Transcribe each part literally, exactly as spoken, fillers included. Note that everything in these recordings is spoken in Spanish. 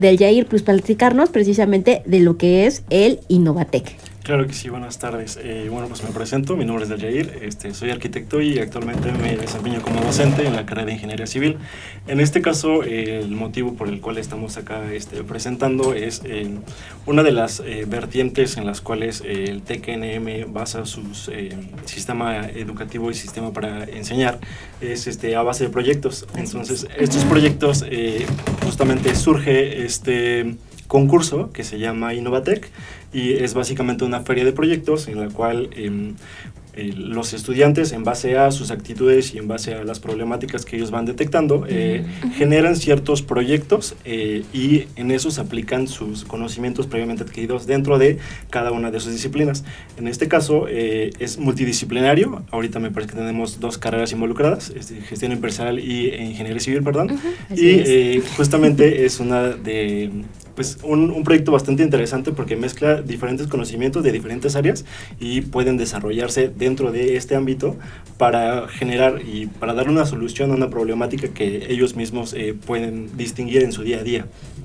del Yair, pues platicarnos precisamente de lo que es el Innovatec. Claro que sí, buenas tardes. Eh, bueno, pues me presento, mi nombre es Del Yair, este, soy arquitecto y actualmente me desempeño como docente en la carrera de Ingeniería Civil. En este caso, eh, el motivo por el cual estamos acá este, presentando es eh, una de las eh, vertientes en las cuales eh, el T E C N M basa su eh, sistema educativo y sistema para enseñar, es este, a base de proyectos. Entonces, estos proyectos eh, justamente surge este concurso que se llama Innovatec y es básicamente una feria de proyectos en la cual eh, eh, los estudiantes, en base a sus actitudes y en base a las problemáticas que ellos van detectando, eh, uh-huh. generan ciertos proyectos eh, y en esos aplican sus conocimientos previamente adquiridos dentro de cada una de sus disciplinas. En este caso eh, es multidisciplinario. Ahorita me parece que tenemos dos carreras involucradas, este, gestión empresarial y e ingeniería civil, perdón. Uh-huh. Y eh, justamente es una de... pues un, un proyecto bastante interesante porque mezcla diferentes conocimientos de diferentes áreas y pueden desarrollarse dentro de este ámbito para generar y para darle una solución a una problemática que ellos mismos eh, pueden distinguir en su día a día.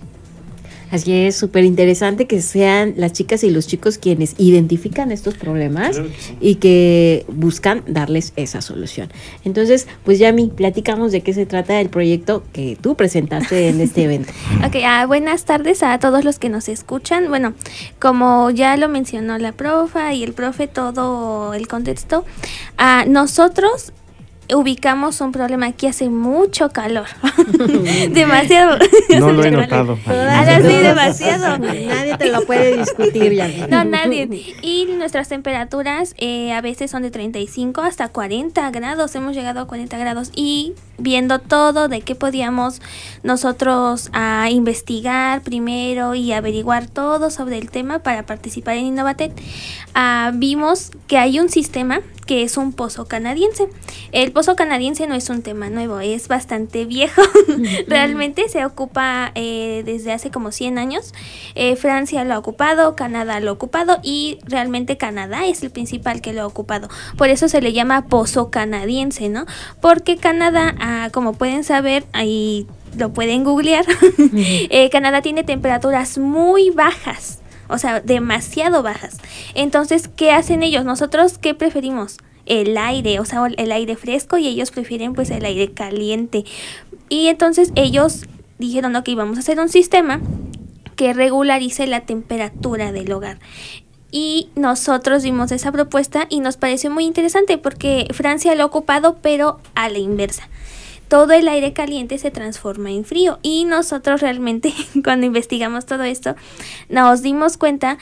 Así es, súper interesante que sean las chicas y los chicos quienes identifican estos problemas, claro que sí, y que buscan darles esa solución. Entonces, pues Yami, platicamos de qué se trata el proyecto que tú presentaste en este evento. Ok, uh, buenas tardes a todos los que nos escuchan. Bueno, como ya lo mencionó la profa y el profe, todo el contexto, uh, nosotros ubicamos un problema. Aquí hace mucho calor. Demasiado. No lo he notado. Ahora sí, demasiado. Nadie te lo puede discutir ya. No, nadie. Y nuestras temperaturas eh, a veces son de treinta y cinco hasta cuarenta grados. Hemos llegado a cuarenta grados. Y viendo todo de qué podíamos nosotros a investigar primero y averiguar todo sobre el tema para participar en Innovatec, uh, vimos que hay un sistema que es un pozo canadiense. El pozo canadiense no es un tema nuevo, es bastante viejo. Realmente se ocupa eh, desde hace como cien años. Eh, Francia lo ha ocupado, Canadá lo ha ocupado y realmente Canadá es el principal que lo ha ocupado. Por eso se le llama pozo canadiense, ¿no? Porque Canadá, ah, como pueden saber, ahí lo pueden googlear, eh, Canadá tiene temperaturas muy bajas. O sea, demasiado bajas. Entonces, ¿qué hacen ellos? Nosotros, ¿qué preferimos? El aire, o sea, el aire fresco, y ellos prefieren pues el aire caliente. Y entonces ellos dijeron, ok, vamos a hacer un sistema que regularice la temperatura del hogar. Y nosotros vimos esa propuesta y nos pareció muy interesante porque Francia lo ha ocupado, pero a la inversa. Todo el aire caliente se transforma en frío y nosotros realmente cuando investigamos todo esto nos dimos cuenta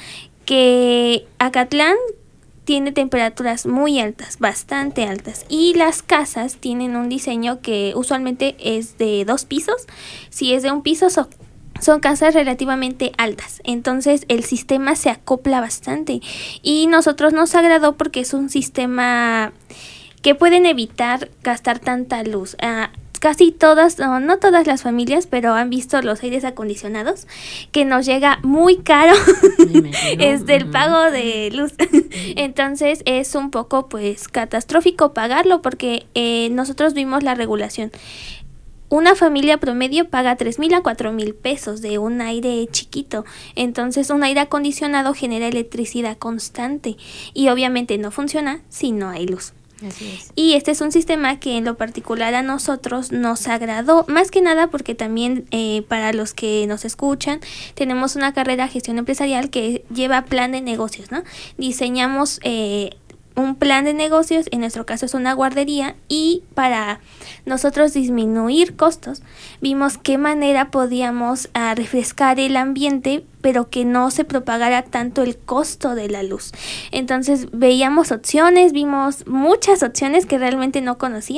que Acatlán tiene temperaturas muy altas, bastante altas, y las casas tienen un diseño que usualmente es de dos pisos. Si es de un piso son, son casas relativamente altas, entonces el sistema se acopla bastante y nosotros nos agradó porque es un sistema que pueden evitar gastar tanta luz. Uh, casi todas, no, no todas las familias, pero han visto los aires acondicionados, que nos llega muy caro es del pago de luz. Entonces es un poco pues catastrófico pagarlo porque eh, nosotros vimos la regulación. Una familia promedio paga tres mil a cuatro mil pesos de un aire chiquito. Entonces un aire acondicionado genera electricidad constante y obviamente no funciona si no hay luz. Así es. Y este es un sistema que en lo particular a nosotros nos agradó, más que nada porque también eh, para los que nos escuchan, tenemos una carrera de gestión empresarial que lleva plan de negocios, ¿no? Diseñamos eh, un plan de negocios, en nuestro caso es una guardería, y para nosotros disminuir costos, vimos qué manera podíamos uh, refrescar el ambiente, pero que no se propagara tanto el costo de la luz. Entonces veíamos opciones, vimos muchas opciones que realmente no conocía.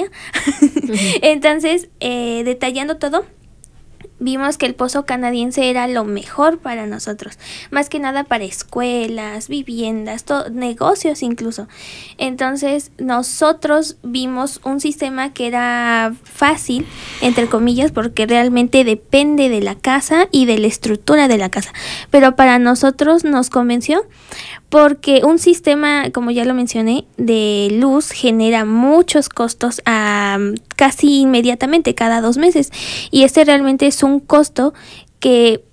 Entonces, eh, detallando todo, vimos que el pozo canadiense era lo mejor para nosotros, más que nada para escuelas, viviendas, to- negocios incluso. Entonces nosotros vimos un sistema que era fácil, entre comillas, porque realmente depende de la casa y de la estructura de la casa, pero para nosotros nos convenció porque un sistema, como ya lo mencioné, de luz genera muchos costos um, casi inmediatamente, cada dos meses, y este realmente es un costo que